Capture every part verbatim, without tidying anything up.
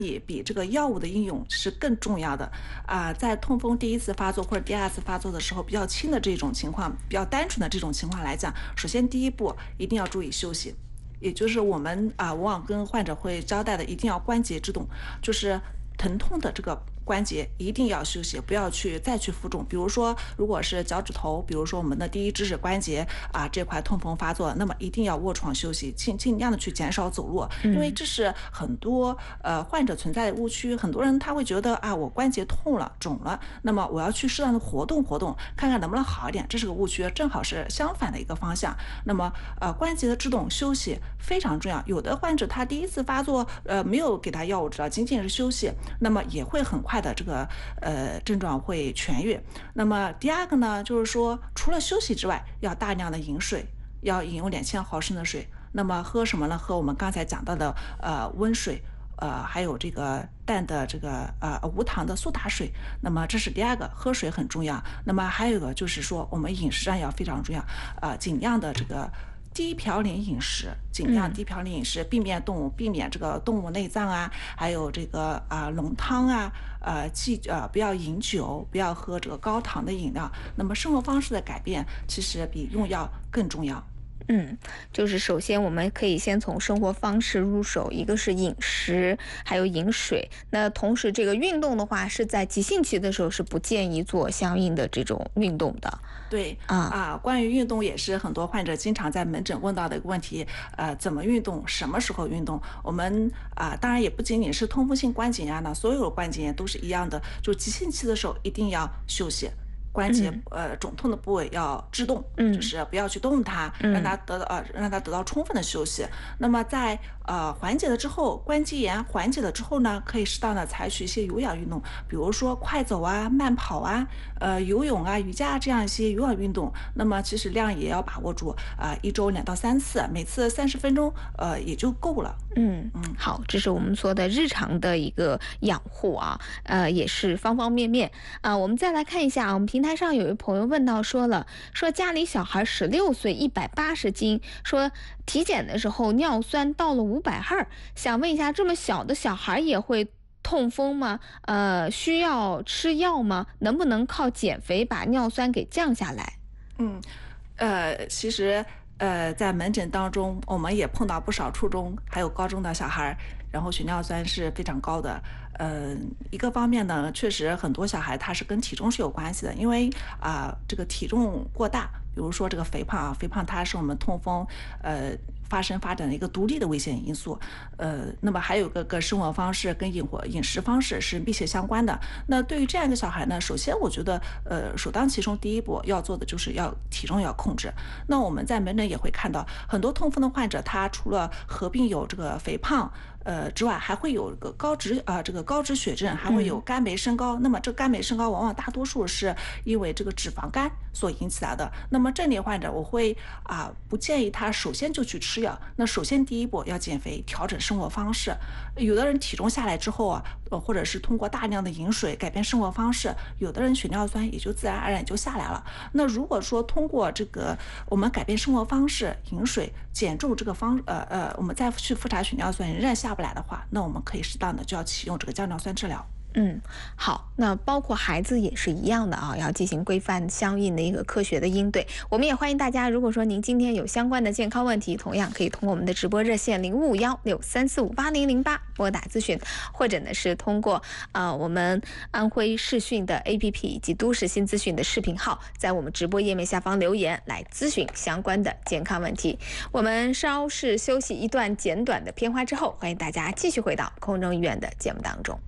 也比这个药物的应用是更重要的啊、呃。在痛风第一次发作或者第二次发作的时候，比较轻的这种情况，比较单纯的这种情况来讲，首先第一步一定要注意休息，也就是我们啊、呃、往往跟患者会交代的，一定要关节制动，就是疼痛的这个关节一定要休息，不要去再去负重。比如说，如果是脚趾头，比如说我们的第一指指关节啊这块痛风发作，那么一定要卧床休息，尽尽量的去减少走路，因为这是很多呃患者存在的误区。很多人他会觉得啊，我关节痛了、肿了，那么我要去适当的活动活动，看看能不能好一点，这是个误区，正好是相反的一个方向。那么呃关节的制动休息非常重要。有的患者他第一次发作，呃没有给他药物治疗，仅仅是休息，那么也会很快的这个呃症状会痊愈。那么第二个呢，就是说除了休息之外，要大量的饮水，要饮用两千毫升的水。那么喝什么呢？喝我们刚才讲到的呃温水，呃还有这个淡的这个呃无糖的苏打水。那么这是第二个，喝水很重要。那么还有一个就是说我们饮食上要非常重要，呃尽量的这个低嘌呤饮食，尽量低嘌呤饮食，避免动物，避免这个动物内脏啊，还有这个啊浓汤啊，呃忌呃不要饮酒，不要喝这个高糖的饮料。那么生活方式的改变，其实比用药更重要。 嗯，就是首先我们可以先从生活方式入手，一个是饮食，还有饮水。那同时这个运动的话，是在急性期的时候是不建议做相应的这种运动的。 对啊啊，关于运动也是很多患者经常在门诊问到的一个问题，呃，怎么运动，什么时候运动？我们啊，当然也不仅仅是痛风性关节炎呢，所有的关节炎都是一样的，就急性期的时候一定要休息。关节、嗯、呃肿痛的部位要制动，嗯，就是不要去动它，嗯、让它得到呃让它得到充分的休息。那么在呃缓解了之后，关节炎缓解了之后呢，可以适当的采取一些有氧运动，比如说快走啊、慢跑啊、呃游泳啊、瑜伽这样一些有氧运动。那么其实量也要把握住啊、呃，一周两到三次，每次三十分钟，呃也就够了。 嗯嗯，好，这是我们说的日常的一个养护啊，呃也是方方面面啊、呃。我们再来看一下啊，我们平台上有一位朋友问到说了，说家里小孩十六岁，一百八十斤，说体检的时候尿酸到了五百赫，想问一下，这么小的小孩也会痛风吗？呃，需要吃药吗？能不能靠减肥把尿酸给降下来？ 嗯，呃，其实。呃，在门诊当中，我们也碰到不少初中还有高中的小孩，然后血尿酸是非常高的。呃，一个方面呢，确实很多小孩他是跟体重是有关系的，因为啊、呃，这个体重过大，比如说这个肥胖啊，肥胖它是我们痛风呃发生发展的一个独立的危险因素。呃，那么还有个个生活方式跟饮活饮食方式是密切相关的。那对于这样一个小孩呢，首先我觉得呃首当其冲第一步要做的就是要体重要控制。那我们在门诊也会看到很多痛风的患者，他除了合并有这个肥胖呃之外，还会有个高脂啊、呃、这个高脂血症，还会有肝酶升高。嗯、那么这肝酶升高往往大多数是因为这个脂肪肝所引起来的。那么这类患者我会啊、呃、不建议他首先就去吃药。那首先第一步要减肥，调整生活方式。有的人体重下来之后啊，呃或者是通过大量的饮水改变生活方式，有的人血尿酸也就自然而然就下来了。那如果说通过这个我们改变生活方式、饮水、减重这个方呃呃，我们再去复查血尿酸仍然下不来的话，那我们可以适当的就要启用这个降尿酸治疗。 嗯，好，那包括孩子也是一样的啊，要进行规范相应的一个科学的应对。我们也欢迎大家，如果说您今天有相关的健康问题，同样可以通过我们的直播热线零五五幺六三四五八零零八拨打咨询，或者呢是通过呃我们安徽视讯的 A P P 以及都市新资讯的视频号，在我们直播页面下方留言来咨询相关的健康问题。我们稍事休息一段简短的片花之后，欢迎大家继续回到空中医院的节目当中。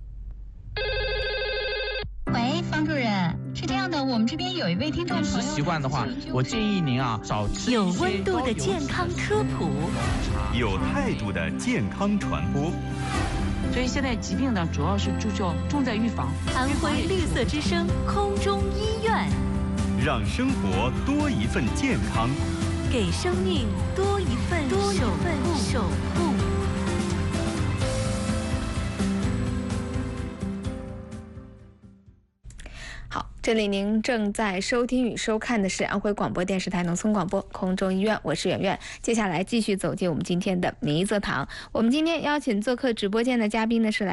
喂，方主任，是这样的，我们这边有一位听众朋友， 饮食习惯的话，我建议您啊少吃有温度的健康科普， 有态度的健康传播。 所以现在疾病呢，主要是注重重在预防。 安徽绿色之声空中医院， 让生活多一份健康， 给生命多一份多一份守护。 这里您正在收听与收看的是安徽广播电视台农村广播空中医院，我是圆圆。接下来继续走进我们今天的名医座谈。我们今天邀请做客直播间的嘉宾呢是来